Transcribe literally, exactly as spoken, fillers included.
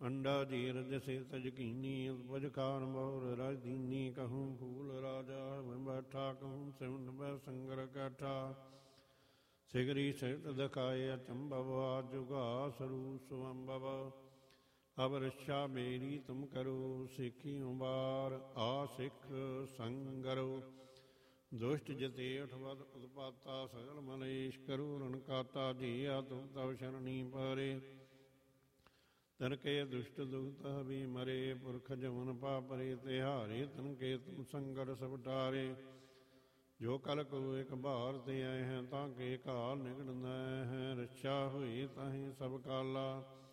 अंडा जीर जसे तजकीनी उपज खान बहुर राजदीनी कहूँ फूल राजा बैठा कहूँ सिमट बै संगर कैठा सिगरी सहित दखाए अचंभव जुगा सरू सुअंभव अब रक्षा मेरी तुम करो सिखी उबार आ सिख संगरो दुष्ट जते अठवद उत्पाता सगल मलेश करो रणकाता जिया तुम तव शरणी परे तनके दुष्ट दुख भी मरे पुरख जमन पापरे तिहारे तनके तुम संगत सब टारे जो कल को एक बार ते आए हैं ताके काल निकट न है रक्षा हुई ताहि सब काला